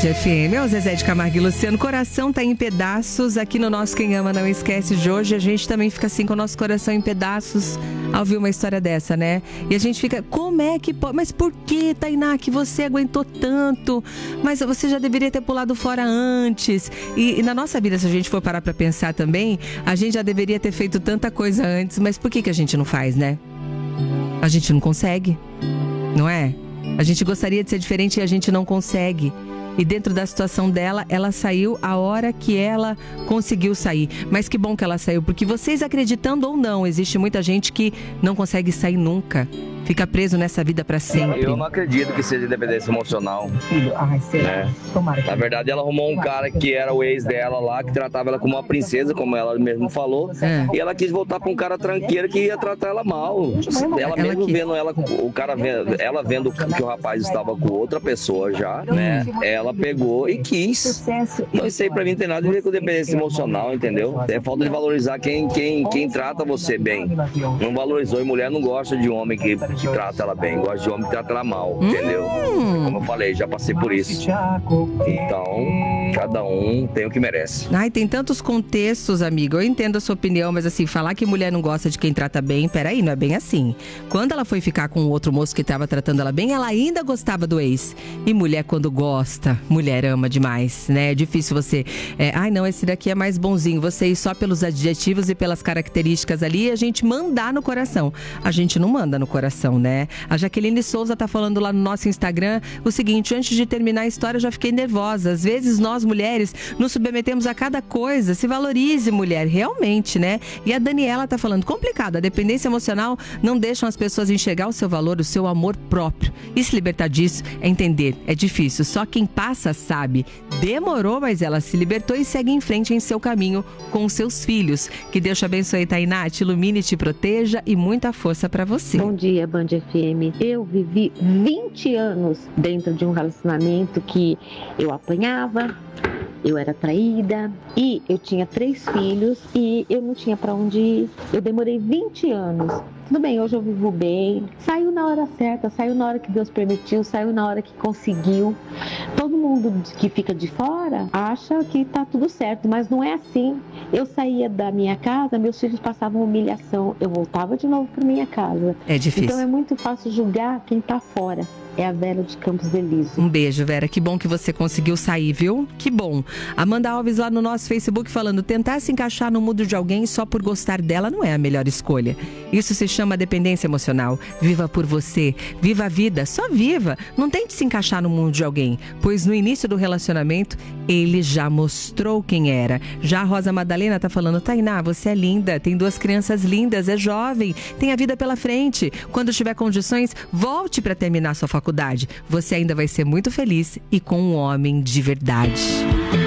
FM, é o Zezé de Camargo e Luciano. Coração tá em pedaços aqui no nosso Quem Ama Não Esquece de hoje. A gente também fica assim com o nosso coração em pedaços ao ouvir uma história dessa, né? E a gente fica, como é que pode? Mas por que, Tainá, que você aguentou tanto? Mas você já deveria ter pulado fora antes. E na nossa vida, se a gente for parar pra pensar também, a gente já deveria ter feito tanta coisa antes. Mas por que a gente não faz, né? A gente não consegue, não é? A gente gostaria de ser diferente e a gente não consegue. E dentro da situação dela, ela saiu a hora que ela conseguiu sair. Mas que bom que ela saiu, porque vocês acreditando ou não, existe muita gente que não consegue sair nunca. Fica preso nessa vida pra sempre. Eu não acredito que seja dependência emocional. Na verdade, ela arrumou um cara que era o ex dela lá, que tratava ela como uma princesa, como ela mesmo falou. E ela quis voltar pra um cara tranqueiro que ia tratar ela mal. Ela mesmo vendo ela, o cara vendo, ela vendo que o rapaz estava com outra pessoa já, né? Ela pegou e quis. Então isso aí pra mim não tem nada a ver com dependência emocional, entendeu? É falta de valorizar quem trata você bem. Não valorizou, e mulher não gosta de homem que trata ela bem, gosta de homem que trata ela mal, entendeu? Como eu falei, já passei por isso. Então, cada um tem o que merece. Ai, tem tantos contextos, amigo. Eu entendo a sua opinião, mas assim, falar que mulher não gosta de quem trata bem, peraí, não é bem assim. Quando ela foi ficar com o outro moço que tava tratando ela bem, ela ainda gostava do ex. E mulher, quando gosta, mulher ama demais, né? É difícil você... ai, não, esse daqui é mais bonzinho. Você ir só pelos adjetivos e pelas características ali, a gente mandar no coração. A gente não manda no coração, né? A Jaqueline Souza tá falando lá no nosso Instagram o seguinte: antes de terminar a história eu já fiquei nervosa. Às vezes nós mulheres nos submetemos a cada coisa. Se valorize, mulher, realmente, né? E a Daniela tá falando, complicado, a dependência emocional não deixa as pessoas enxergar o seu valor, o seu amor próprio. E se libertar disso é entender, é difícil, só quem passa sabe. Demorou, mas ela se libertou e segue em frente em seu caminho com os seus filhos. Que Deus te abençoe, Tainá, te ilumine, te proteja e muita força pra você. Bom dia, Band FM. Eu vivi 20 anos dentro de um relacionamento que eu apanhava, eu era traída e eu tinha 3 filhos e eu não tinha pra onde ir. Eu demorei 20 anos. Tudo bem, hoje eu vivo bem. Saiu na hora certa, saiu na hora que Deus permitiu, saiu na hora que conseguiu. Todo mundo que fica de fora acha que tá tudo certo, mas não é assim. Eu saía da minha casa, meus filhos passavam humilhação, eu voltava de novo pra minha casa. É difícil. Então é muito fácil julgar quem tá fora. É a Vera de Campos Elíseos. Um beijo, Vera. Que bom que você conseguiu sair, viu? Que bom. Amanda Alves lá no nosso Facebook falando: tentar se encaixar no mundo de alguém só por gostar dela não é a melhor escolha. Isso se chama dependência emocional. Viva por você. Viva a vida. Só viva. Não tente se encaixar no mundo de alguém, pois no início do relacionamento ele já mostrou quem era. Já a Rosa Madalena tá falando: Tainá, você é linda, tem 2 crianças lindas, é jovem, tem a vida pela frente. Quando tiver condições, volte para terminar sua faculdade. Você ainda vai ser muito feliz e com um homem de verdade.